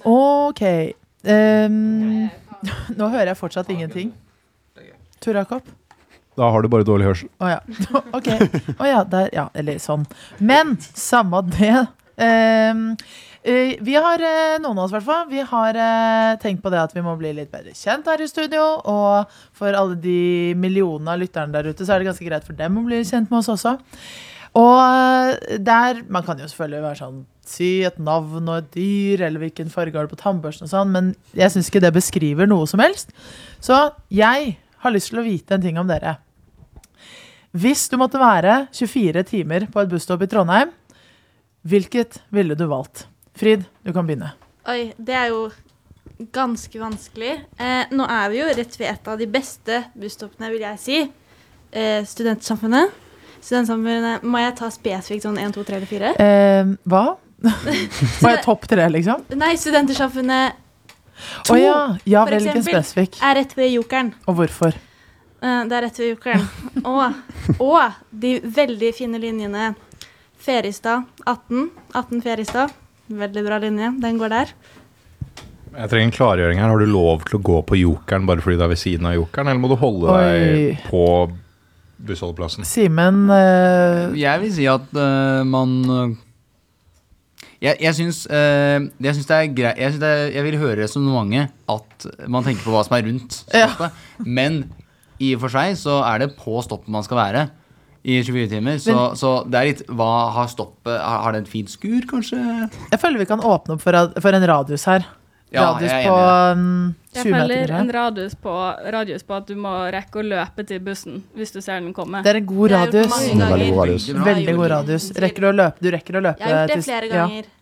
Ok. Nå hører jeg fortsatt ingenting. Tor Jakob? Da har du bare dårlig hørsel. Åja, ok. Åja, ja, eller sånn. Men, samme det. Vi har, noen av oss i hvert fall, vi har tenkt på det at vi må bli litt bedre kjent her i studio, og for alle de millionene av lytterne der ute, så er det ganske greit for dem å bli kjent med oss også. Og der, man kan jo selvfølgelig være sånn, si et navn og et dyr, eller hvilken farge har du på tannbørsten og sånn, men jeg synes ikke det beskriver noe som helst. Så jeg har lyst til å vite en ting om dere. Hvis du måtte være 24 timer på et busstopp i Trondheim, hvilket ville du valgt? Frid, du kan begynne. Oi, det er jo ganske vanskelig. Nå er vi jo rett ved et av de beste busstoppene, vil jeg si. Studentsamfunnet. Studentsamfunnet, må jeg ta spesifikt sånn 1, 2, 3 eller 4? Hva? Var jeg topp 3, liksom? Nei, Studentersamfunnet 2, ja, for veldig spesifikk. er rett ved Jokeren. Og hvorfor? Det er rett ved Jokeren. Og de veldig fine linjene Feristad 18 Feristad. Veldig bra linje, den går der. Jeg trenger en klargjøring her. Har du lov til å gå på Jokeren bare fordi det er ved siden av Jokeren, eller må du holde deg på bussholdeplassen? Simen? Jeg vil si at man... Jeg synes det er greit. Jeg vil høre resonnementet at man tenker på hva som er rundt stoppet. Ja. Men i og for seg så er det på stoppet man skal være i 24 timer. Så det er litt, hva har stoppet? Har det en fint skur, kanskje? Jeg føler vi kan åpne opp for en radius her. Radius på 20 Jeg føler meter. en radius på at du må rekke å løpe til bussen hvis du ser den komme. Det er en god radius. Veldig god radius. Veldig god radius. Du rekker å løpe. Jeg har gjort det flere ganger.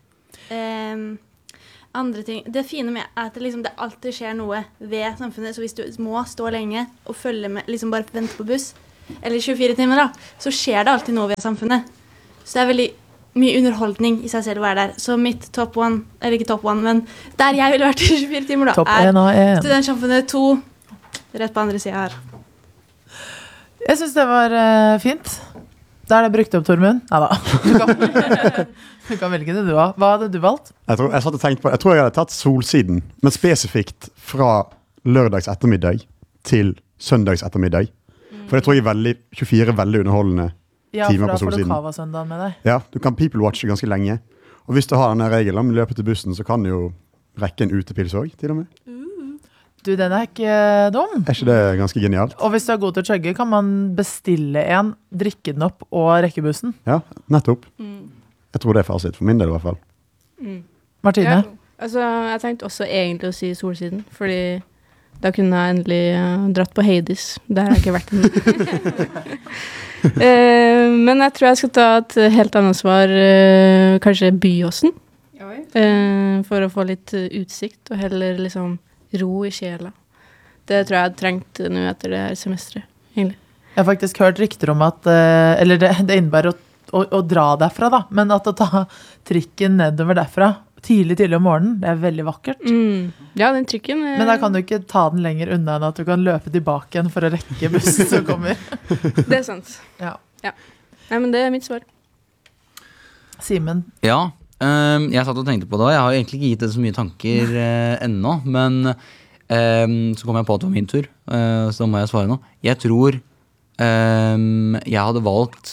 Andre ting, det fine med er at det alltid skjer noe ved samfunnet, så hvis du må stå lenge og følge med, liksom bare vente på buss, eller 24 timer da, så skjer det alltid noe ved samfunnet. Så det er veldig mye underholdning i seg selv å være der. Så mitt top one, eller ikke top one, men der jeg ville vært i 24 timer da, top er Studentsamfunnet 2, rett på andre siden her. Jeg synes det var fint. Da er det brukt opp, Tormund. Neida. Du kan velge det du har. Hva hadde du valgt? Jeg tror jeg hadde tatt Solsiden, men spesifikt fra lørdags ettermiddag til søndags ettermiddag. For det tror jeg er 24 veldig underholdende timer på Solsiden. Ja, for da får du Kava-søndagen med deg. Ja, du kan people-watche ganske lenge. Og hvis du har denne regelen om løpet til bussen, så kan du jo rekke en utepils også, til og med. Du, den er ikke dum. Er ikke det ganske genialt? Og hvis du er god til å chugge, kan man bestille en, drikke den opp og rekke bussen. Ja, nettopp. Jeg tror det er fasit, for min del i hvert fall. Martine? Ja, altså, jeg tenkte også egentlig å si Solsiden, fordi da kunne jeg endelig dratt på Hades. Der har jeg ikke vært ennå. Men jeg tror jeg skal ta et helt annet svar, kanskje Byåsen. For å få litt utsikt og heller liksom ro i sjela. Det tror jeg jeg trengte nå etter det her semesteret, egentlig. Jeg har faktisk hørt rykter om at, eller det innebærer å dra derfra da, men at å ta trikken nedover derfra, tidlig om morgenen, det er veldig vakkert. Ja, den trikken... Men da kan du ikke ta den lenger unna enn at du kan løpe tilbake igjen for å rekke bussen som kommer. Det er sant. Ja. Nei, men det er mitt svar. Simen? Ja, jeg satt og tenkte på det, jeg har egentlig ikke gitt det så mye tanker ennå, men så kom jeg på at det var min tur, så da må jeg svare nå. Jeg tror jeg hadde valgt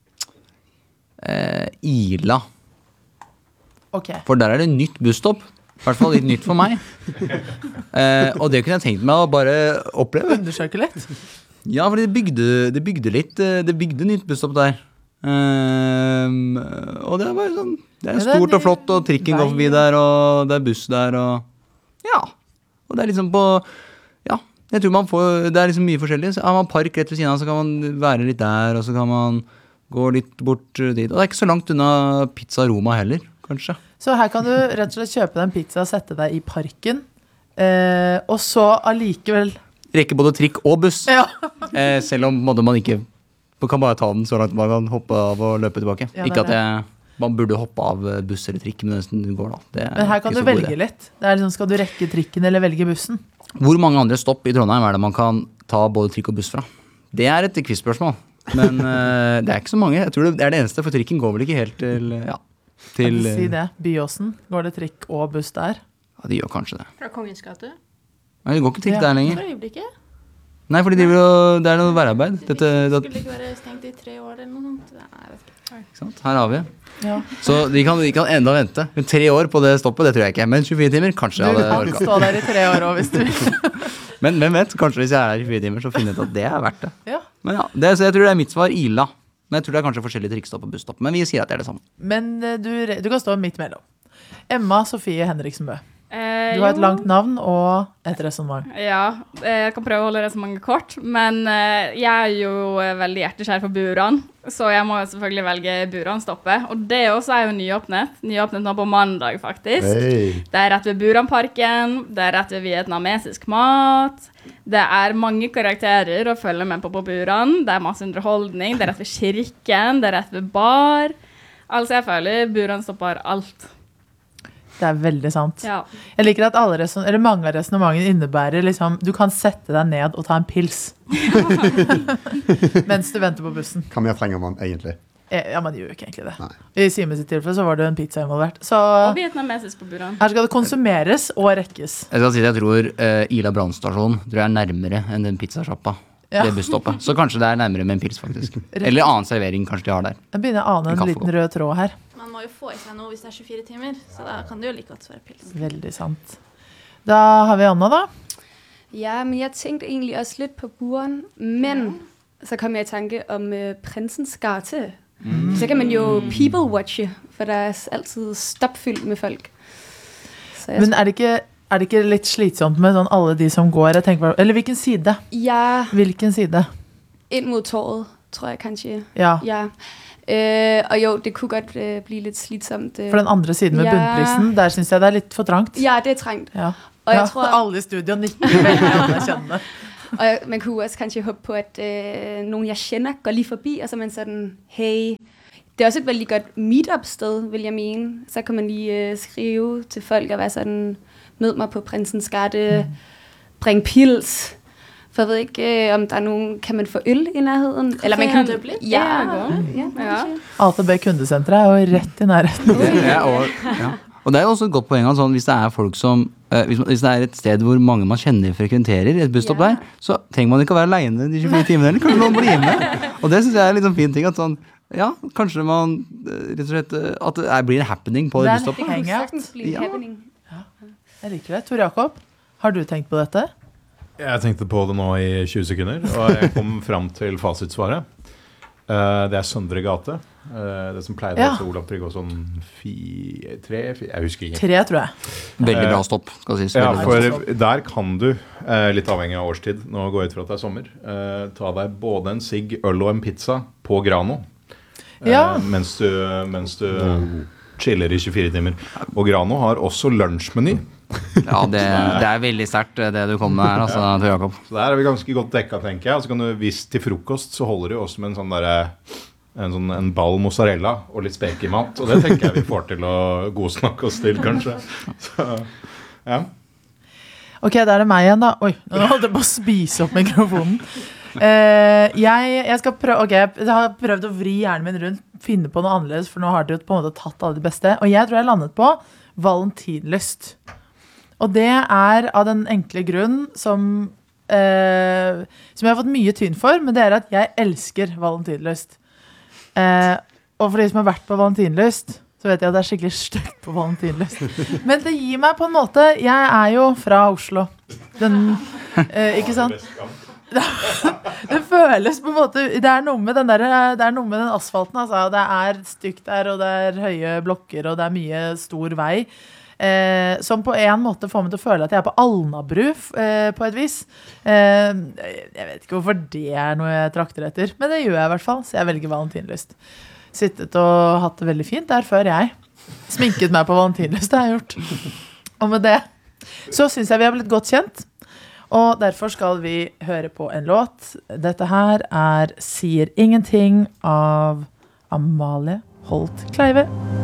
Ila. Okay. For der er det nytt busstopp, i hvert fall litt nytt for meg. Og det kunne jeg tenkt meg å bare oppleve. Undersøke litt? Ja, fordi det bygde nytt busstopp der. Og det er bare sånn, det er stort og flott, og trikken går forbi der, og det er buss der, og ja, og det er liksom på, ja, jeg tror det er liksom mye forskjellig. Så har man park rett ved siden av, så kan man være litt der, og så kan man gå litt bort dit. Og det er ikke så langt unna Pizza Roma heller, kanskje. Så her kan du rett og slett kjøpe deg en pizza og sette deg i parken, og så allikevel rekke både trikk og buss. Ja. Selv om man ikke kan bare ta den så langt man kan hoppe av og løpe tilbake. Ja, ikke at man burde hoppe av buss eller trikk, men den går da. Men her kan du velge litt. Det er liksom, skal du rekke trikken eller velge bussen? Hvor mange andre stopp i Trondheim er det man kan ta både trikk og buss fra? Det er et quizspørsmål. Men det er ikke så mange. Jeg tror det er det eneste, for trikken går vel ikke helt til... Ja, til si det. Byåsen, går det trikk og buss der? Ja, de gjør kanskje det. Fra Kongens gate? Nei, det går ikke trikk der lenger. For øyeblikket. Nei, for det er noe værarbeid. Skulle ikke være stengt i 3 år eller noe sånt. Nei, jeg vet ikke. Ikke sant? Her har vi. Ja. Så de kan enda vente. Men 3 år på det stoppet, det tror jeg ikke. Men 24 timer, kanskje jeg Du hadde kan orket. stå der i 3 år også, hvis du vil. Men hvem vet, kanskje hvis jeg er her i 24 timer, så finner jeg ut at det er verdt det. Ja. Men ja, så jeg tror det er mitt svar, Ila. Men jeg tror det er kanskje forskjellige trikkstopp og busstopp. Men vi sier at det er det samme. Men du kan stå midt mellom. Emma Sofie Henriksen Bø. Du har et Jo. langt navn og et resonnement. Ja, jeg kan prøve å holde det så mange kort, men jeg er jo veldig hjertekjær for Buran, så jeg må jo selvfølgelig velge Buranstoppet, og det også er jo nyåpnet nå på mandag faktisk. Hey. Det er rett ved Buranparken, det er rett ved vietnamesisk mat, det er mange karakterer å følge med på Buran, det er masse underholdning, det er rett ved kirken, det er rett ved bar, altså jeg føler Buran stopper alt. Det er veldig sant. Ja. Jeg liker at mange av resonnementene innebærer liksom, du kan sette deg ned og ta en pils. Mens du venter på bussen. Hva mer trenger man egentlig? Ja, men de gjør jo ikke egentlig det. Nei. I Simen sitt tilfelle så var det en pizza involvert. Så Og vietnamesisk på Buran. her skal det konsumeres og rekkes. Jeg skal si at jeg tror Ila brannstasjon tror jeg er nærmere enn den pizzasjappa. Ja. Det busstoppet. Så kanskje det er nærmere med en pils, faktisk. Eller annen servering kanskje de har der. Jeg begynner å ane En en kaffe liten rød tråd her. Man må jo få i seg noe hvis det er 24 timer, så da kan det jo like godt være pils. Veldig sant. Da har vi Anna da. Ja, men jeg tenkte egentlig også lidt på Buren, men så kom jeg i tanke om Prinsens Gate. Så kan man jo people-watche, for der er altid stopfyldt med folk. Så jeg Men er det ikke litt slitsomt med sånn alle de som går? Jeg tenker, eller hvilken side? Ja, Hvilken side? ind mod torvet, tror jeg kanskje. Ja, Ja. Og jo, det kunne godt bli lidt slitsomt. for den andre siden med Ja. bunnprisen, der synes jeg det er litt for trangt. Ja, det er trangt. Ja. Og jeg Ja, tror, alle i studio nikker veldig anerkjennende. og man kunne også kanskje håbe på, at nogen jeg kender går lige forbi, og så er man sådan, hey, det er også et veldig godt meetup-sted, vil jeg mene. Så kan man lige skrive til folk og være sådan, mød mig på Prinsens Gate, bring pils. For jeg ved ikke, om der er nogen, kan man få øl i nærheden? Eller man kan Dublin? ja, Ja. kanskje. AtB kundesenteret er jo rett i nærheten. Og det er jo også et godt poeng at sånn, hvis det er folk som hvis det er et sted hvor mange man kjenner frekventerer, et busstopp der, så trenger man ikke å være alene de 24 timene, eller kanskje noen blir med. Og det synes jeg er litt sånn fin ting, at sånn, ja, kanskje man rett og slett, at det blir en happening på det Det er en busstoppet. Det kunne Hangout. sagtens blive en Ja. happening. Jeg liker det. Tor Jakob, har du tenkt på dette? Jeg tenkte på det nå i 20 sekunder, og jeg kom fram til fasitsvaret. Det er Søndre Gate. Det som pleide å hete Olav Tryggvason 3, jeg husker ikke. 3, tror jeg. Veldig bra stopp, skal sies. Ja, Veldig bra. for der kan du, litt avhengig av årstid, nå går jeg ut fra at det er sommer, ta deg både en sigg, øl og en pizza på Grano, Ja. mens du chiller i 24 timer. Og Grano har også lunsjmeny, Ja, det er veldig sterkt det du kommer med her, altså, Tor Jakob. så der er vi ganske godt dekka, tenker jeg. Og så kan du, hvis til frokost, så holder det jo også med en sånn derre en ball mozzarella og litt spekemat, og det tenker jeg vi får til å godsnakke oss til, kanskje. Så, ja. Ok, da er det meg igjen da. Oi, nå holdt jeg på å spise opp mikrofonen. Jeg skal prøve, ok, jeg har prøvd å vri hjernen min rundt, finne på noe annerledes, for nå har dere jo på en måte tatt alle de beste. Og jeg tror jeg landet på valentinlyst. Og det er av den enkle grunn som jeg har fått mye tyn for, men det er at jeg elsker valentinlyst. Og for de som har vært på valentinlyst, så vet jeg at det er skikkelig stygt på valentinlyst. Men det gir meg på en måte, jeg er jo fra Oslo. Ikke sant? Det føles på en måte, det er noe med den asfalten, altså. Det er stygt der, og det er høye blokker, og det er mye stor vei. Som på en måte får meg til å føle at jeg er på Alnabru på et vis. Jeg vet ikke hvorfor det er noe jeg trakter etter, men det gjør jeg i hvert fall, så jeg velger valentinlyst. Sittet og hatt det veldig fint der før jeg. Sminket meg på valentinlyst, det har jeg gjort. Og med det så synes jeg vi har blitt godt kjent, og derfor skal vi høre på en låt. Dette her er Sier ingenting av Amalie Holt Kleive.